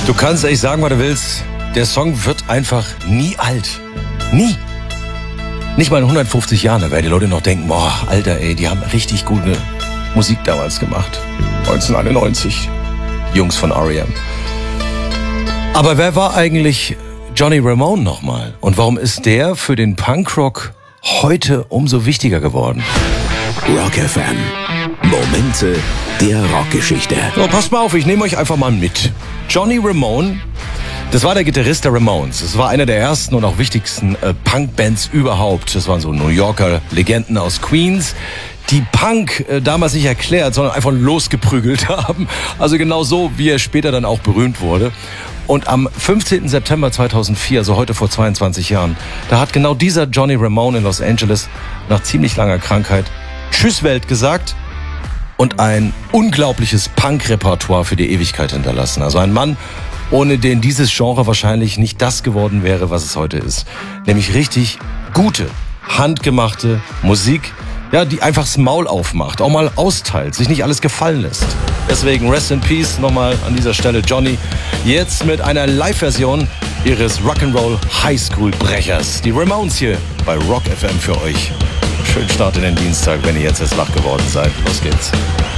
Du kannst echt sagen, was du willst. Der Song wird einfach nie alt. Nie. Nicht mal in 150 Jahren, da werden die Leute noch denken, boah, Alter, ey, die haben richtig gute Musik damals gemacht. 1991. Jungs von R.E.M. Aber wer war eigentlich Johnny Ramone nochmal? Und warum ist der für den Punkrock heute umso wichtiger geworden? Rock FM. Momente der Rockgeschichte. So, passt mal auf, ich nehme euch einfach mal mit. Johnny Ramone, das war der Gitarrist der Ramones. Das war einer der ersten und auch wichtigsten Punkbands überhaupt. Das waren so New Yorker Legenden aus Queens, die Punk damals nicht erklärt, sondern einfach losgeprügelt haben. Also genau so, wie er später dann auch berühmt wurde. Und am 15. September 2004, also heute vor 22 Jahren, da hat genau dieser Johnny Ramone in Los Angeles nach ziemlich langer Krankheit Tschüss Welt gesagt und ein unglaubliches Punk-Repertoire für die Ewigkeit hinterlassen. Also ein Mann, ohne den dieses Genre wahrscheinlich nicht das geworden wäre, was es heute ist. Nämlich richtig gute, handgemachte Musik, ja, die einfach das Maul aufmacht, auch mal austeilt, sich nicht alles gefallen lässt. Deswegen Rest in Peace nochmal an dieser Stelle Johnny. Jetzt mit einer Live-Version ihres Rock'n'Roll Highschool-Brechers. Die Ramones hier bei Rock FM für euch. Schönen Start in den Dienstag, wenn ihr jetzt erst wach geworden seid. Los geht's.